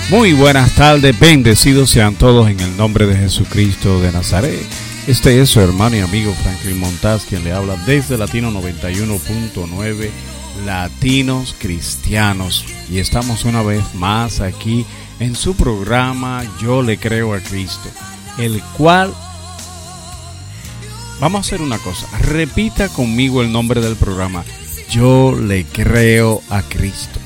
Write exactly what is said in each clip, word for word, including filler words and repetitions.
Muy buenas tardes, bendecidos sean todos en el nombre de Jesucristo de Nazaret. Este es su hermano y amigo Franklin Montaz, quien le habla desde Latino noventa y uno punto nueve, Latinos Cristianos. Y estamos una vez más aquí en su programa Yo le creo a Cristo, el cual... Vamos a hacer una cosa, repita conmigo el nombre del programa, Yo le creo a Cristo.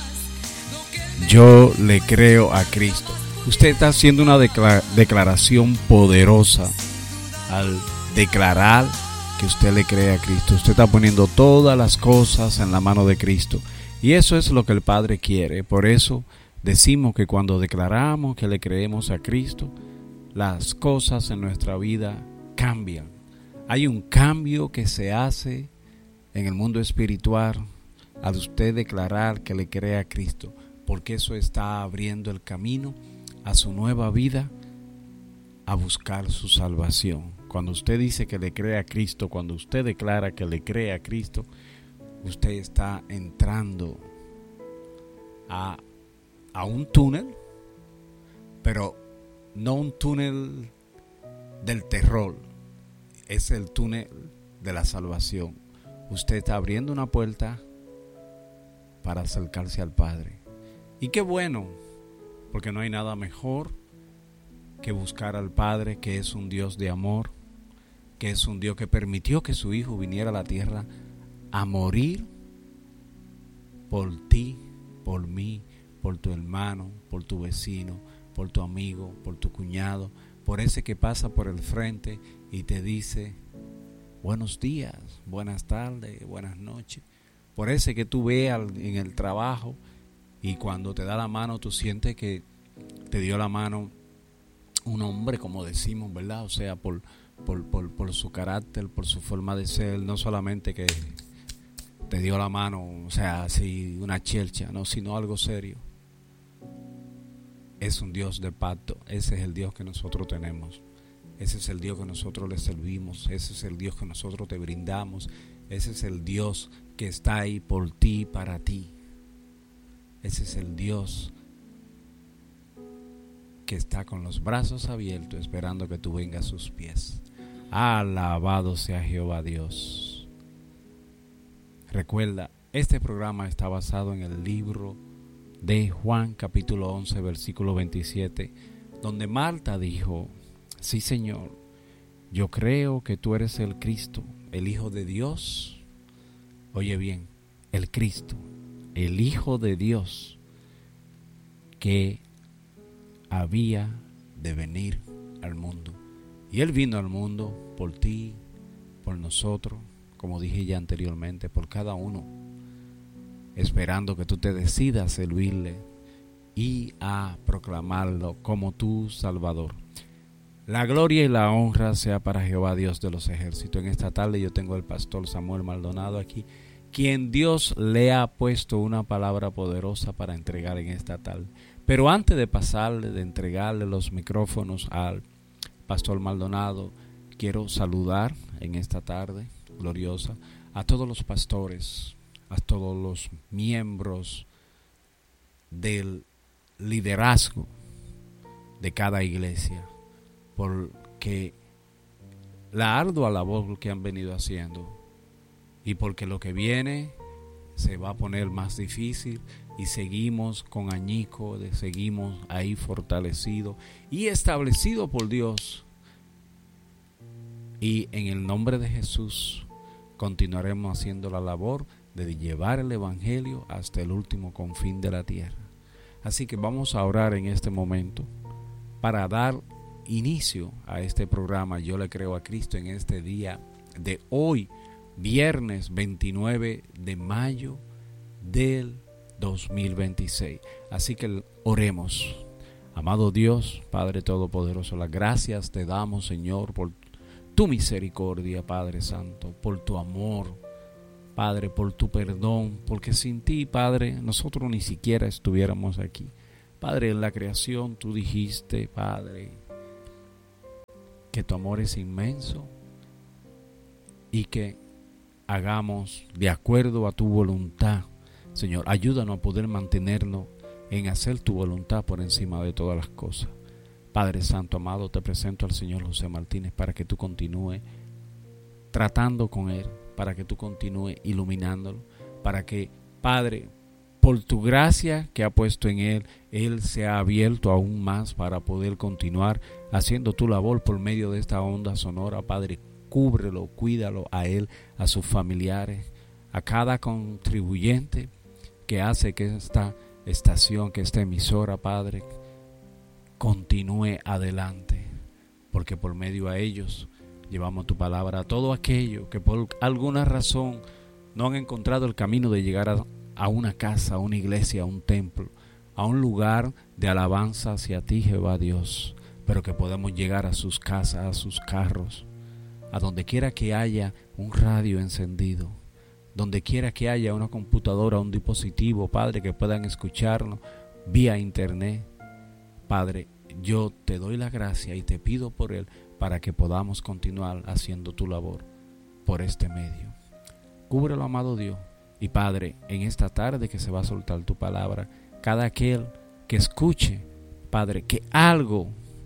Yo le creo a Cristo. Usted está haciendo una declara- declaración poderosa al declarar que usted le cree a Cristo. Usted está poniendo todas las cosas en la mano de Cristo. Y eso es lo que el Padre quiere. Por eso decimos que cuando declaramos que le creemos a Cristo, las cosas en nuestra vida cambian. Hay un cambio que se hace en el mundo espiritual al usted declarar que le cree a Cristo, porque eso está abriendo el camino a su nueva vida, a buscar su salvación. Cuando usted dice que le cree a Cristo, cuando usted declara que le cree a Cristo, usted está entrando a, a un túnel, pero no un túnel del terror, es el túnel de la salvación. Usted está abriendo una puerta para acercarse al Padre. Y qué bueno, porque no hay nada mejor que buscar al Padre, que es un Dios de amor, que es un Dios que permitió que su Hijo viniera a la tierra a morir por ti, por mí, por tu hermano, por tu vecino, por tu amigo, por tu cuñado, por ese que pasa por el frente y te dice buenos días, buenas tardes, buenas noches, por ese que tú veas en el trabajo y cuando te da la mano tú sientes que te dio la mano un hombre, como decimos, ¿verdad? O sea, por, por, por, por su carácter, por su forma de ser, no solamente que te dio la mano, o sea, así una chelcha, no, sino algo serio. Es un Dios de pacto, ese es el Dios que nosotros tenemos, ese es el Dios que nosotros le servimos, ese es el Dios que nosotros te brindamos, ese es el Dios que está ahí por ti, para ti. Ese es el Dios que está con los brazos abiertos esperando que tú vengas a sus pies. Alabado sea Jehová Dios. Recuerda, este programa está basado en el libro de Juan capítulo once versículo veintisiete, donde Marta dijo: sí, Señor, yo creo que tú eres el Cristo, el Hijo de Dios. Oye bien, el Cristo, el Hijo de Dios, que había de venir al mundo. Y Él vino al mundo por ti, por nosotros, como dije ya anteriormente, por cada uno, esperando que tú te decidas a servirle y a proclamarlo como tu Salvador. La gloria y la honra sea para Jehová Dios de los ejércitos. En esta tarde yo tengo al pastor Samuel Maldonado aquí, quien Dios le ha puesto una palabra poderosa para entregar en esta tarde. Pero antes de pasarle, de entregarle los micrófonos al pastor Maldonado, quiero saludar en esta tarde gloriosa a todos los pastores, a todos los miembros del liderazgo de cada iglesia, porque la ardua labor que han venido haciendo, y porque lo que viene se va a poner más difícil, y seguimos con añico, seguimos ahí fortalecidos y establecidos por Dios, y en el nombre de Jesús continuaremos haciendo la labor de llevar el evangelio hasta el último confín de la tierra. Así que vamos a orar en este momento para dar inicio a este programa Yo le creo a Cristo en este día de hoy, viernes veintinueve de mayo del dos mil veintiséis. Así que oremos. Amado Dios, Padre Todopoderoso, las gracias te damos, Señor, por tu misericordia, Padre Santo, por tu amor, Padre, por tu perdón, porque sin ti, Padre, nosotros ni siquiera estuviéramos aquí. Padre, en la creación tú dijiste, Padre, que tu amor es inmenso y que hagamos de acuerdo a tu voluntad. Señor, ayúdanos a poder mantenernos en hacer tu voluntad por encima de todas las cosas. Padre Santo amado, te presento al Señor José Martínez para que tú continúes tratando con él, para que tú continúes iluminándolo, para que, Padre, por tu gracia que ha puesto en él, él se ha abierto aún más para poder continuar haciendo tu labor por medio de esta onda sonora. Padre, cúbrelo, cuídalo a él, a sus familiares, a cada contribuyente que hace que esta estación, que esta emisora, Padre, continúe adelante, porque por medio a ellos llevamos tu palabra a todo aquello que por alguna razón no han encontrado el camino de llegar a, a una casa, a una iglesia, a un templo, a un lugar de alabanza hacia ti, Jehová Dios, pero que podamos llegar a sus casas, a sus carros, a donde quiera que haya un radio encendido, donde quiera que haya una computadora, un dispositivo, Padre, que puedan escucharnos vía internet. Padre, yo te doy la gracia y te pido por él para que podamos continuar haciendo tu labor por este medio. Cúbrelo, amado Dios. Y Padre, en esta tarde que se va a soltar tu palabra, cada aquel que escuche, Padre, que algo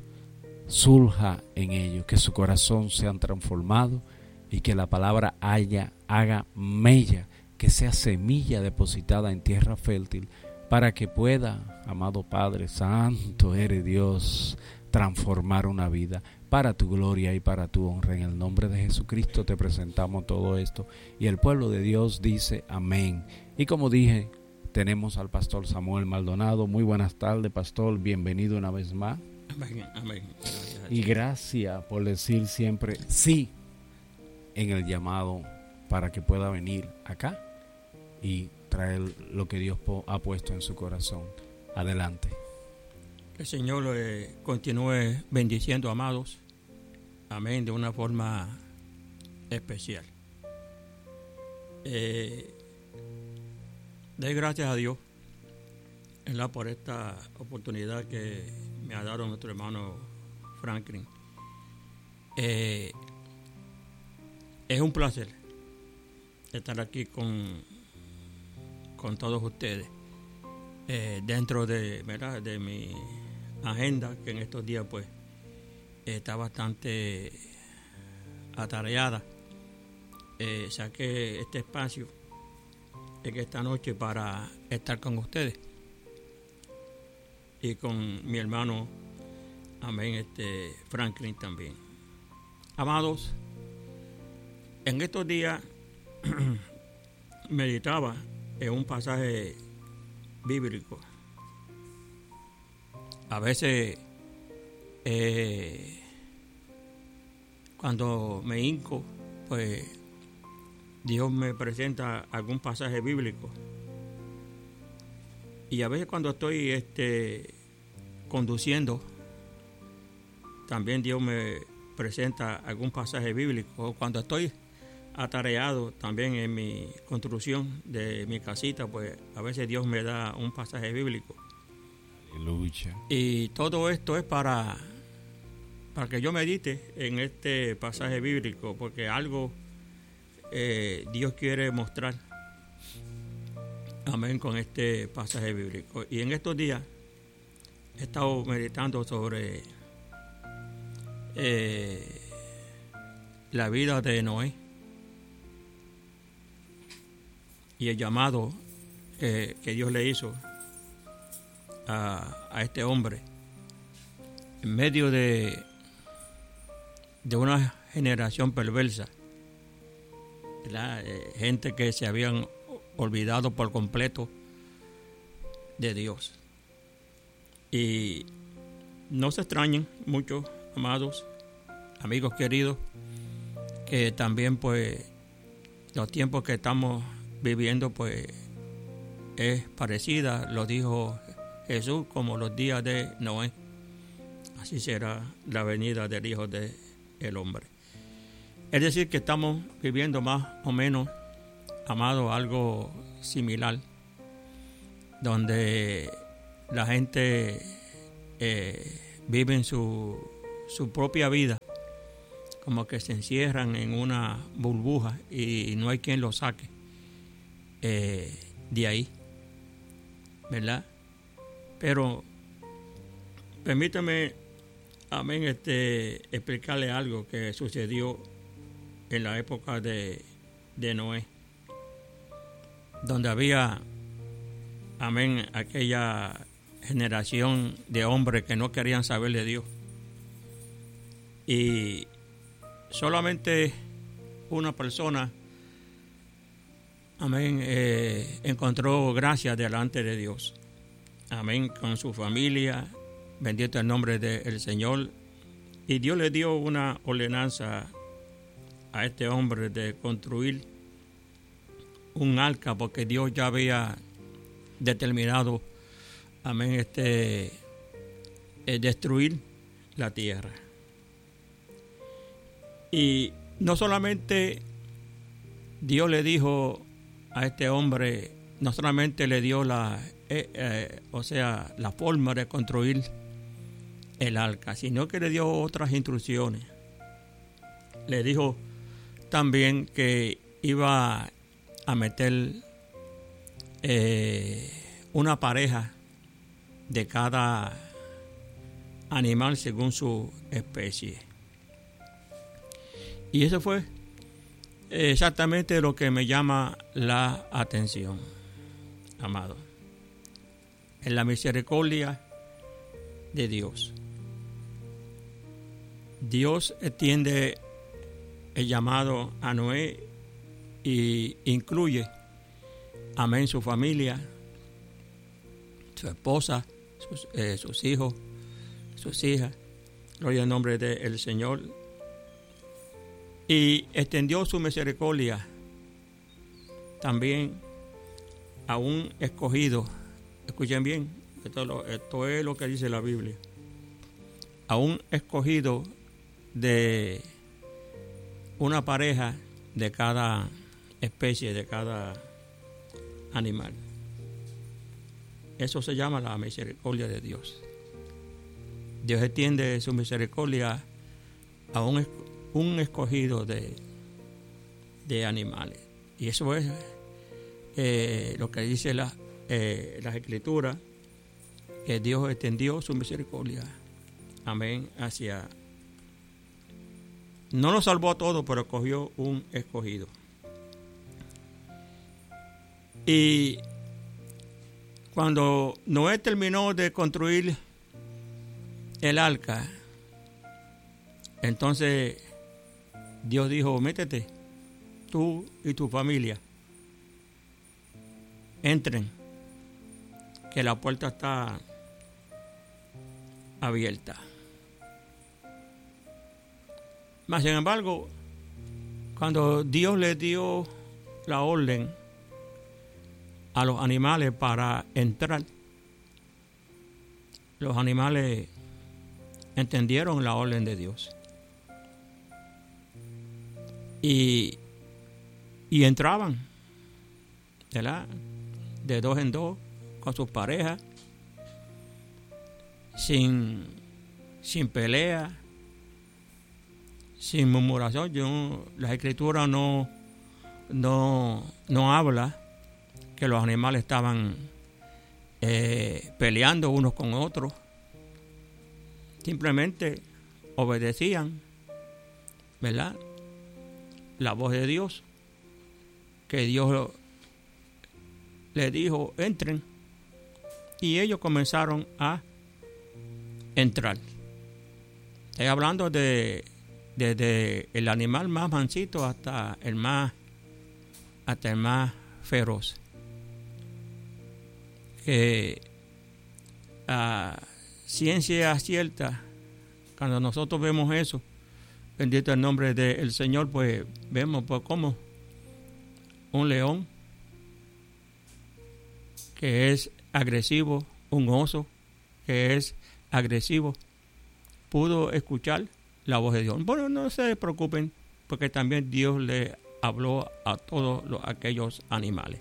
surja en ellos, que su corazón sea transformado y que la palabra haya, haga mella, que sea semilla depositada en tierra fértil, para que pueda, amado Padre Santo, eres Dios, transformar una vida para tu gloria y para tu honra. En el nombre de Jesucristo te presentamos todo esto. Y el pueblo de Dios dice amén. Y como dije, tenemos al pastor Samuel Maldonado. Muy buenas tardes, pastor. Bienvenido una vez más. Amén, amén. Y gracias por decir siempre sí en el llamado para que pueda venir acá y traer lo que Dios ha puesto en su corazón. Adelante. Que el Señor eh, continúe bendiciendo, amados. Amén, de una forma especial. Eh, doy gracias a Dios, ¿verdad?, por esta oportunidad que me ha dado nuestro hermano Franklin. Eh, es un placer estar aquí con, con todos ustedes. Eh, dentro de, ¿verdad?, de mi agenda, que en estos días pues está bastante atareada, eh, saqué este espacio en esta noche para estar con ustedes y con mi hermano, amén, este Franklin también. Amados, en estos días meditaba en un pasaje bíblico. A veces eh, cuando me hinco, pues Dios me presenta algún pasaje bíblico, y a veces cuando estoy este, conduciendo, también Dios me presenta algún pasaje bíblico. O cuando estoy atareado también en mi construcción de mi casita, pues a veces Dios me da un pasaje bíblico. Aleluya. Y todo esto es para, para que yo medite en este pasaje bíblico, porque algo eh, Dios quiere mostrar, amén, con este pasaje bíblico. Y en estos días he estado meditando sobre eh, la vida de Noé y el llamado que, que Dios le hizo a, a este hombre en medio de, de una generación perversa, eh, gente que se habían olvidado por completo de Dios. Y no se extrañen mucho, amados, amigos queridos, que también pues los tiempos que estamos viviendo pues es parecida, lo dijo Jesús, como los días de Noé. Así será la venida del Hijo del Hombre. Es decir, que estamos viviendo más o menos, amado, algo similar, donde la gente eh, vive en su, su propia vida, como que se encierran en una burbuja y no hay quien lo saque eh, de ahí, ¿verdad? Pero permítame, amén, este, explicarle algo que sucedió en la época de, de Noé, donde había, amén, aquella generación de hombres que no querían saber de Dios. Y solamente una persona, amén, eh, encontró gracia delante de Dios. Amén, con su familia, bendito el nombre del Señor. Y Dios le dio una ordenanza a este hombre de construir un arca, porque Dios ya había determinado, amén, este, eh, destruir la tierra. Y no solamente Dios le dijo a este hombre, no solamente le dio la, eh, eh, o sea, la forma de construir el arca, sino que le dio otras instrucciones. Le dijo también que iba a meter eh, una pareja de cada animal según su especie. Y eso fue exactamente lo que me llama la atención, amado. En la misericordia de Dios. Dios extiende el llamado a Noé y incluye, amén, su familia, su esposa, sus, eh, sus hijos, sus hijas, gloria al nombre del Señor. Y extendió su misericordia también a un escogido. Escuchen bien, esto, lo, esto es lo que dice la Biblia. A un escogido de una pareja de cada especie, de cada animal. Eso se llama la misericordia de Dios. Dios extiende su misericordia a un escogido. un escogido de, de animales. Y eso es eh, lo que dice la, eh, las Escrituras, que Dios extendió su misericordia, amén, hacia... No lo salvó a todos, pero escogió un escogido. Y cuando Noé terminó de construir el arca, entonces Dios dijo, métete, tú y tu familia, entren, que la puerta está abierta. Mas, sin embargo, cuando Dios le dio la orden a los animales para entrar, los animales entendieron la orden de Dios. Y, y entraban, ¿verdad?, de dos en dos, con sus parejas, sin, sin pelea, sin murmuración. Yo, la Escritura no, no, no habla que los animales estaban eh, peleando unos con otros. Simplemente obedecían, ¿verdad?, la voz de Dios, que Dios le dijo, entren, y ellos comenzaron a entrar. Estoy hablando de desde el animal más mansito hasta el más hasta el más feroz. Que a ciencia cierta, cuando nosotros vemos eso, bendito el nombre del Señor, pues vemos pues como un león que es agresivo, un oso que es agresivo, pudo escuchar la voz de Dios. Bueno, no se preocupen, porque también Dios le habló a todos los, aquellos animales.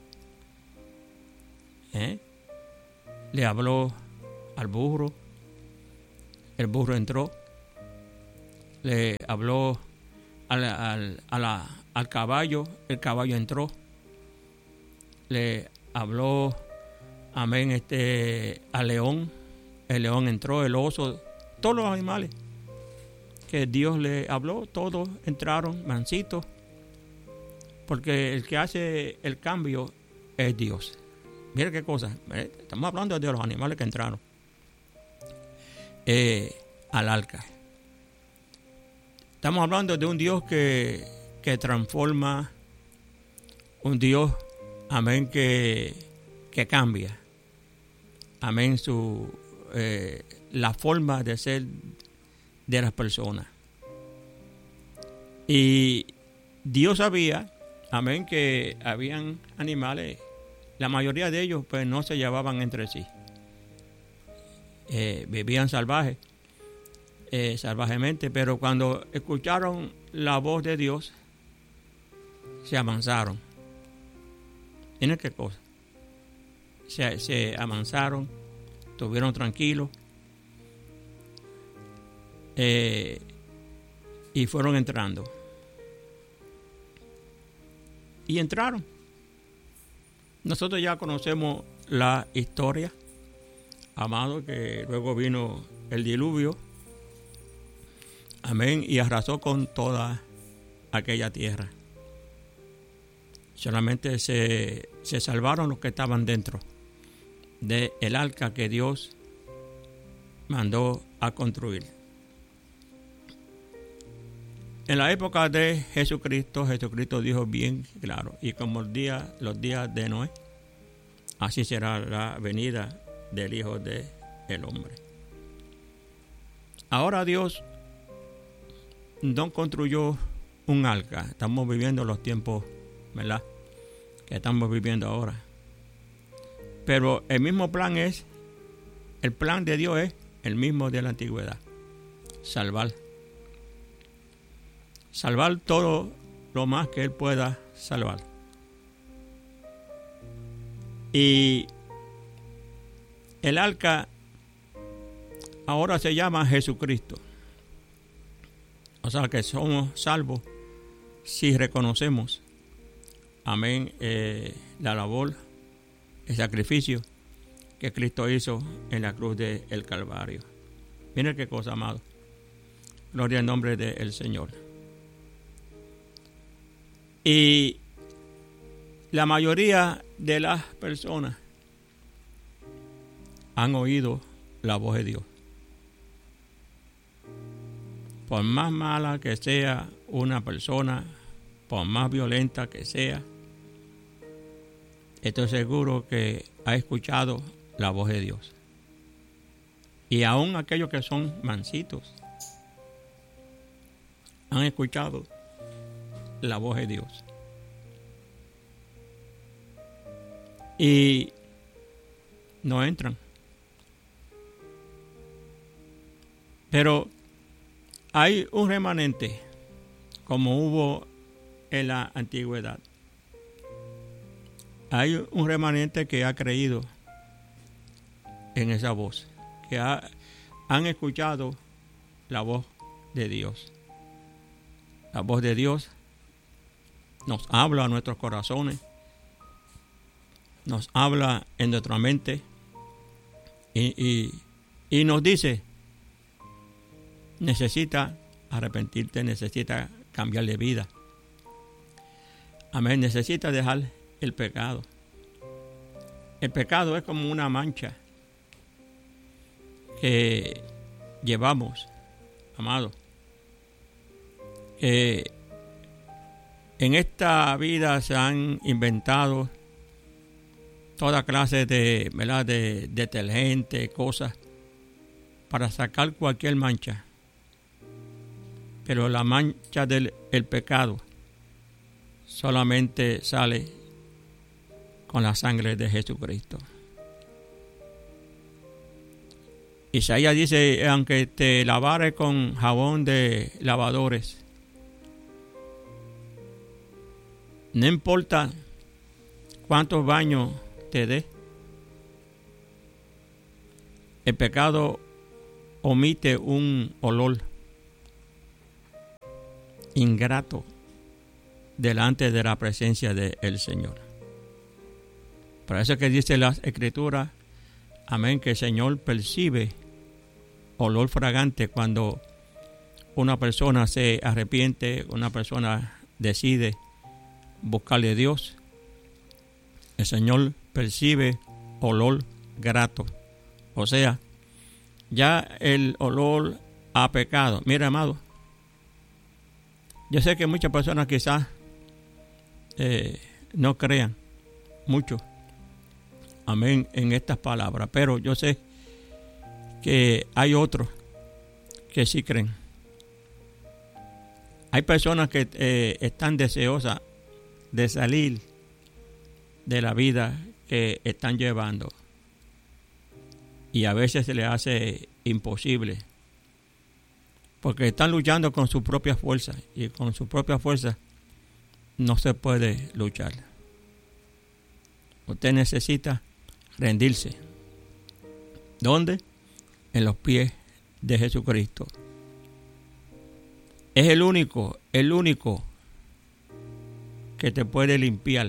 ¿Eh? Le habló al burro, el burro entró. Le habló al, al, a la, al caballo, el caballo entró. Le habló amén, este, al león. El león entró, el oso, todos los animales que Dios le habló, todos entraron mansitos, porque el que hace el cambio es Dios. Mira qué cosa, estamos hablando de los animales que entraron eh, al arca. Estamos hablando de un Dios que, que transforma, un Dios, amén, que, que cambia, amén, su, eh, la forma de ser de las personas. Y Dios sabía, amén, que habían animales, la mayoría de ellos pues no se llevaban entre sí, eh, vivían salvajes, eh, salvajemente, pero cuando escucharon la voz de Dios, se amansaron. ¿Tienen qué cosa? Se, se amansaron, estuvieron tranquilos, eh, y fueron entrando. Y entraron. Nosotros ya conocemos la historia, amado, que luego vino el diluvio, amén, y arrasó con toda aquella tierra. Solamente se, se salvaron los que estaban dentro del arca que Dios mandó a construir. En la época de Jesucristo, Jesucristo dijo bien claro, y como el día, los días de Noé, así será la venida del Hijo del Hombre. Ahora Dios no construyó un arca. Estamos viviendo los tiempos, ¿verdad?, que estamos viviendo ahora. Pero el mismo plan es, el plan de Dios es el mismo de la antigüedad. Salvar. Salvar todo lo más que Él pueda salvar. Y el arca ahora se llama Jesucristo. O sea que somos salvos si reconocemos, amén, eh, la labor, el sacrificio que Cristo hizo en la cruz del Calvario. Miren qué cosa, amado. Gloria al nombre del Señor. Y la mayoría de las personas han oído la voz de Dios. Por más mala que sea una persona, por más violenta que sea, estoy seguro que ha escuchado la voz de Dios. Y aún aquellos que son mansitos han escuchado la voz de Dios. Y no entran. Pero hay un remanente, como hubo en la antigüedad. Hay un remanente que ha creído en esa voz, que ha, han escuchado la voz de Dios. La voz de Dios nos habla a nuestros corazones, nos habla en nuestra mente y, y, y nos dice, necesita arrepentirte, necesita cambiar de vida. Amén, necesita dejar el pecado. El pecado es como una mancha que llevamos, amado. Que en esta vida se han inventado toda clase de, ¿verdad?, de detergente, cosas para sacar cualquier mancha. Pero la mancha del el pecado solamente sale con la sangre de Jesucristo. Isaías dice, aunque te lavares con jabón de lavadores, no importa cuántos baños te dé, el pecado omite un olor ingrato delante de la presencia del Señor. Por eso que dice la Escritura, amén, que el Señor percibe olor fragante cuando una persona se arrepiente, una persona decide buscarle a Dios. El Señor percibe olor grato. O sea, ya el olor a pecado. Mira, amado, yo sé que muchas personas quizás eh, no crean mucho, amén, en estas palabras, pero yo sé que hay otros que sí creen. Hay personas que eh, están deseosas de salir de la vida que están llevando y a veces se les hace imposible porque están luchando con su propia fuerza y con su propia fuerza no se puede luchar. Usted necesita rendirse. ¿Dónde? En los pies de Jesucristo. Es el único, el único que te puede limpiar,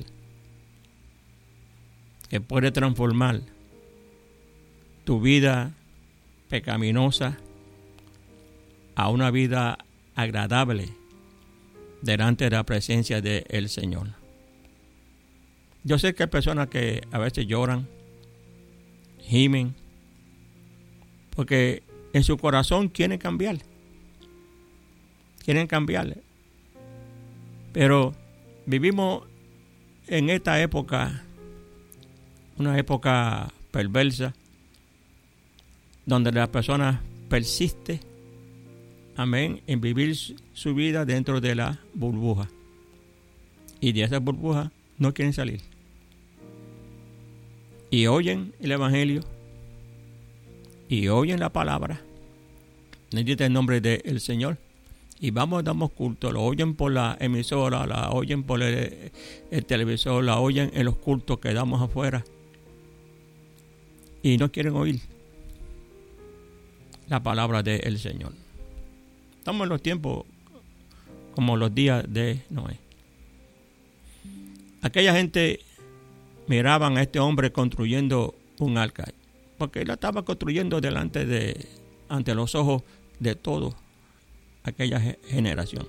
que puede transformar tu vida pecaminosa a una vida agradable delante de la presencia del Señor. Yo sé que hay personas que a veces lloran, gimen, porque en su corazón quieren cambiar. Quieren cambiar. Pero vivimos en esta época, una época perversa, donde la persona persiste, amén, en vivir su vida dentro de la burbuja. Y de esa burbuja no quieren salir. Y oyen el Evangelio, y oyen la palabra, necesita el nombre del Señor, y vamos, damos culto, lo oyen por la emisora, la oyen por el, el televisor, la oyen en los cultos que damos afuera, y no quieren oír la palabra del Señor. Estamos en los tiempos como los días de Noé. Aquella gente miraban a este hombre construyendo un arca, porque él la estaba construyendo delante de, ante los ojos de todos aquella generación.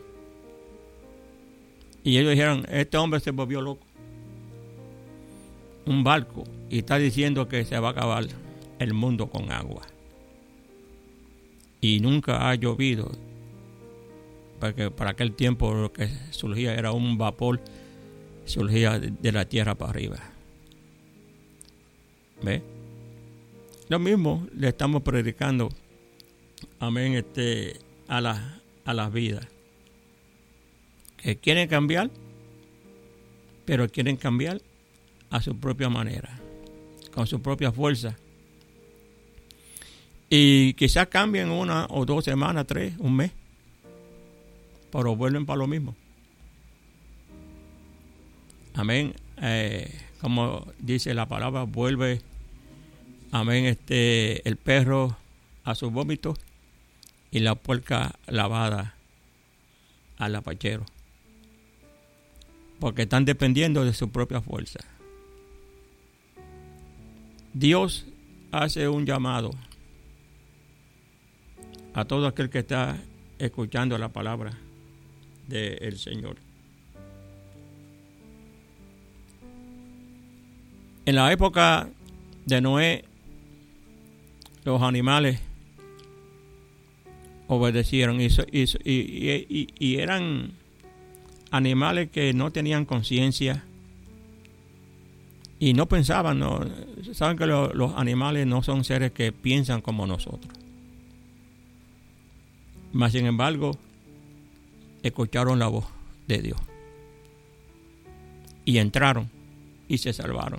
Y ellos dijeron, este hombre se volvió loco. Un barco, y está diciendo que se va a acabar el mundo con agua. Y nunca ha llovido, porque para aquel tiempo lo que surgía era un vapor, surgía de la tierra para arriba. ¿Ve? Lo mismo le estamos predicando, amén, este, a las a las vidas que quieren cambiar, pero quieren cambiar a su propia manera, con su propia fuerza. Y quizás cambien una o dos semanas, tres, un mes, pero vuelven para lo mismo. Amén. Eh, como dice la palabra, vuelve, amén, este, el perro a su vómito y la puerca lavada al apachero, porque están dependiendo de su propia fuerza. Dios hace un llamado a todo aquel que está escuchando la palabra del Señor. En la época de Noé, los animales obedecieron y, y, y, y eran animales que no tenían conciencia y no pensaban. No, saben que lo, los animales no son seres que piensan como nosotros. Mas sin embargo, escucharon la voz de Dios y entraron y se salvaron.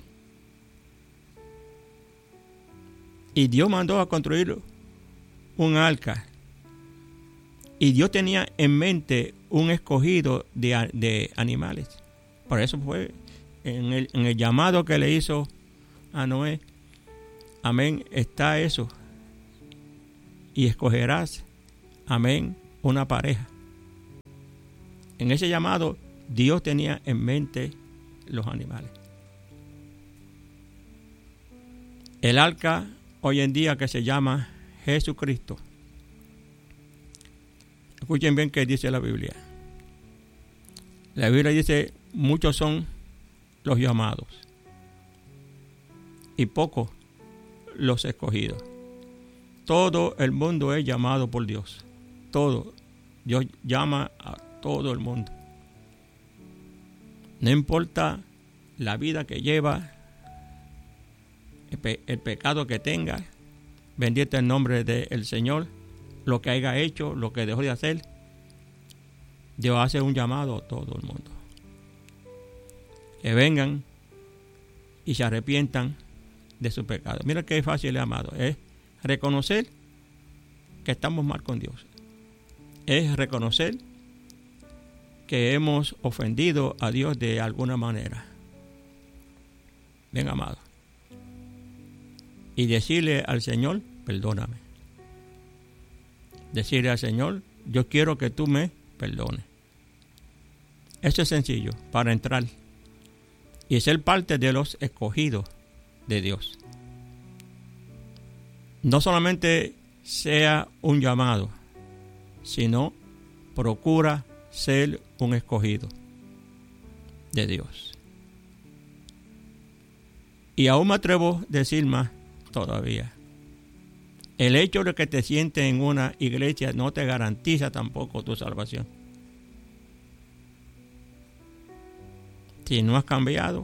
Y Dios mandó a construir un arca. Y Dios tenía en mente un escogido de, de animales. Por eso fue en el, en el llamado que le hizo a Noé. Amén, está eso. Y escogerás, amén, una pareja. En ese llamado, Dios tenía en mente los animales. El arca hoy en día que se llama Jesucristo. Escuchen bien qué dice la Biblia. La Biblia dice, muchos son los llamados y pocos los escogidos. Todo el mundo es llamado por Dios. Todo. Dios llama a todo el mundo. No importa la vida que lleva, el, pe- el pecado que tenga, bendito el nombre del Señor, lo que haya hecho, lo que dejó de hacer, Dios hace un llamado a todo el mundo. Que vengan y se arrepientan de su pecado. Mira qué fácil es, amado. Es reconocer que estamos mal con Dios. Es reconocer que hemos ofendido a Dios de alguna manera. Ven, amado. Y decirle al Señor, perdóname. Decirle al Señor, yo quiero que tú me perdones. Eso es sencillo, para entrar y ser parte de los escogidos de Dios. No solamente sea un llamado, sino procura ser un escogido de Dios. Y aún me atrevo a decir más todavía. El hecho de que te sientes en una iglesia no te garantiza tampoco tu salvación. Si no has cambiado,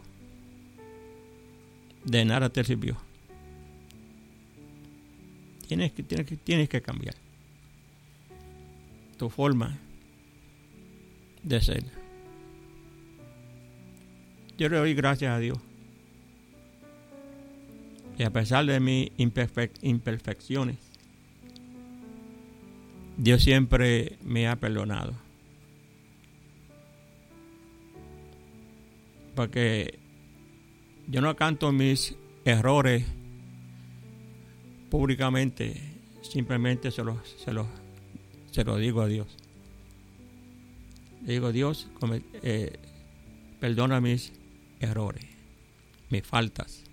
de nada te sirvió. Tienes que, tienes que, tienes que cambiar tu forma de ser. Yo le doy gracias a Dios. Y a pesar de mis imperfec- imperfecciones, Dios siempre me ha perdonado. Porque yo no canto mis errores públicamente, simplemente se los, se los, se los digo a Dios. Le digo, Dios, eh, perdona mis errores, mis faltas.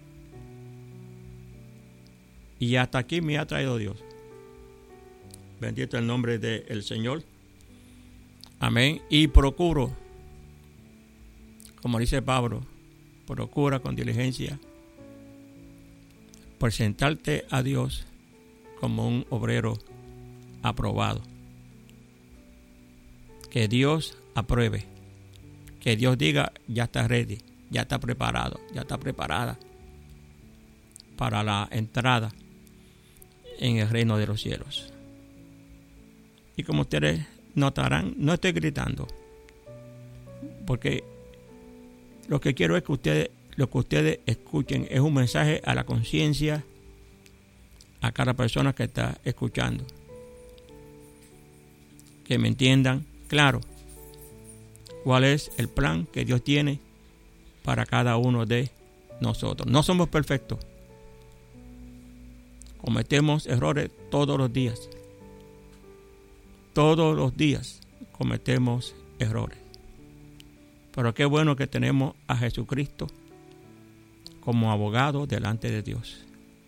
Y hasta aquí me ha traído Dios. Bendito el nombre del Señor. Amén. Y procuro, como dice Pablo, procura con diligencia presentarte a Dios como un obrero aprobado. Que Dios apruebe. Que Dios diga, ya está ready, ya está preparado, ya está preparada para la entrada en el reino de los cielos. Y como ustedes notarán, no estoy gritando, porque lo que quiero es que ustedes, lo que ustedes escuchen es un mensaje a la conciencia, a cada persona que está escuchando, que me entiendan claro cuál es el plan que Dios tiene para cada uno de nosotros. No somos perfectos. Cometemos errores todos los días. Todos los días cometemos errores. Pero qué bueno que tenemos a Jesucristo como abogado delante de Dios.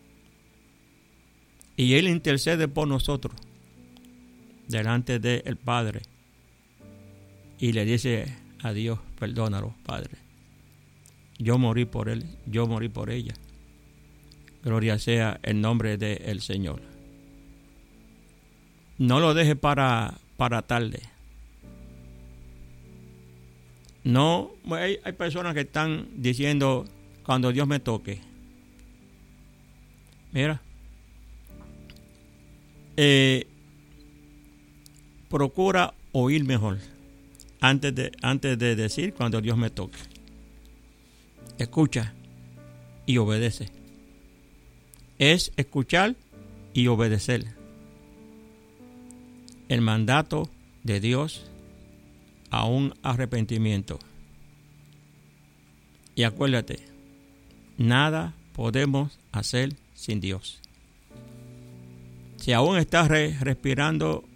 Y Él intercede por nosotros delante del Padre. Y le dice a Dios, perdónalo, Padre. Yo morí por él, yo morí por ella. Gloria sea el nombre del Señor. No lo deje para, para tarde. No, hay, hay personas que están diciendo, cuando Dios me toque. Mira, eh, procura oír mejor antes de, antes de decir cuando Dios me toque. Escucha y obedece. Es escuchar y obedecer el mandato de Dios a un arrepentimiento. Y acuérdate, nada podemos hacer sin Dios. Si aún estás re- respirando